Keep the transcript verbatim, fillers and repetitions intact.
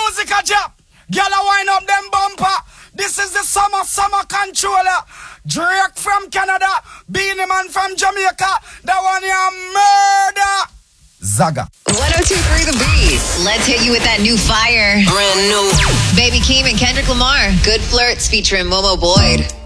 music a jab. Girl a wind up them bumper. This is the summer, summer controller. Drake from Canada, Beanie Man from Jamaica. That one here murder. Zaga. one oh two point three The Beat. Let's hit you with that new fire. Brand new. Baby Keem and Kendrick Lamar. Good Flirts featuring Momo Boyd.